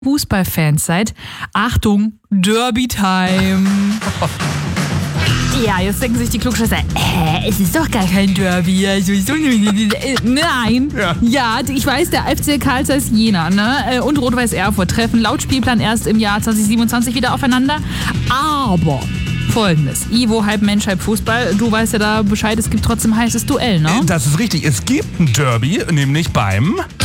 Fußballfans seid, Achtung, Derby-Time. Ja, jetzt denken sich die Klugscheißer, es ist doch gar kein Derby. Also, nein. Ja, ich weiß, der FC Karl Zeiss Jena, ne? Und Rot-Weiß Erfurt treffen laut Spielplan erst im Jahr 2027 wieder aufeinander. Aber Folgendes: Ivo, halb Mensch, halb Fußball. Du weißt ja da Bescheid, es gibt trotzdem heißes Duell, ne? Das ist richtig. Es gibt ein Derby, nämlich beim